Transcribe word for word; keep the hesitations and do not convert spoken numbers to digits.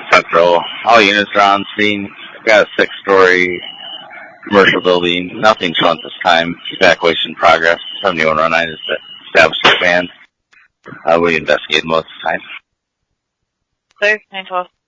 Central. All units are on scene. We've got a six-story commercial building. Nothing shown at this time. Evacuation progress. seventy-one oh nine is the established command. Uh, we investigate most of the time. Clear, nine twelve.